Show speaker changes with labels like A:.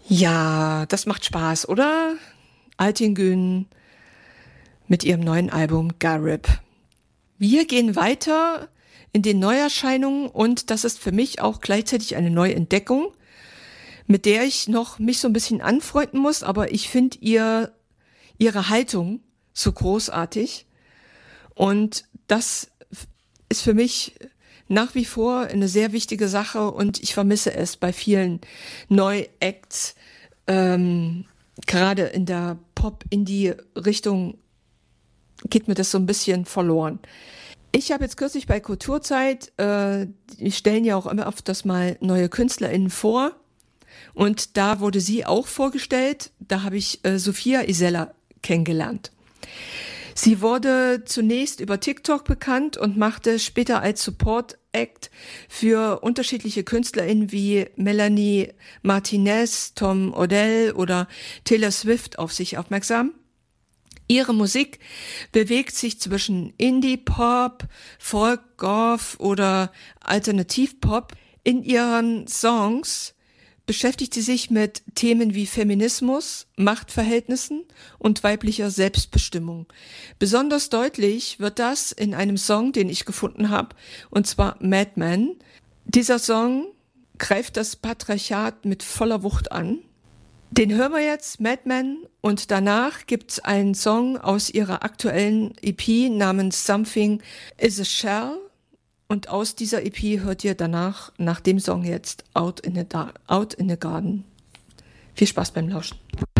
A: Ja, das macht Spaß, oder? Altin Gün mit ihrem neuen Album Garib. Wir gehen weiter in den Neuerscheinungen und das ist für mich auch gleichzeitig eine Neuentdeckung, mit der ich noch mich so ein bisschen anfreunden muss, aber ich finde ihre Haltung so großartig und das ist für mich nach wie vor eine sehr wichtige Sache und ich vermisse es bei vielen Neu-Acts, gerade in der Pop-Indie-Richtung geht mir das so ein bisschen verloren. Ich habe jetzt kürzlich bei Kulturzeit, die stellen ja auch immer öfters mal neue KünstlerInnen vor und da wurde sie auch vorgestellt. Da habe ich Sophia Isella kennengelernt. Sie wurde zunächst über TikTok bekannt und machte später als Support-Act für unterschiedliche KünstlerInnen wie Melanie Martinez, Tom Odell oder Taylor Swift auf sich aufmerksam. Ihre Musik bewegt sich zwischen Indie-Pop, Folk-Goth oder Alternativ-Pop. In ihren Songs beschäftigt sie sich mit Themen wie Feminismus, Machtverhältnissen und weiblicher Selbstbestimmung. Besonders deutlich wird das in einem Song, den ich gefunden habe, und zwar Mad Men. Dieser Song greift das Patriarchat mit voller Wucht an. Den hören wir jetzt, Mad Men, und danach gibt's einen Song aus ihrer aktuellen EP namens Something is a Shell. Und aus dieser EP hört ihr danach, nach dem Song jetzt, Out in the Garden. Viel Spaß beim Lauschen.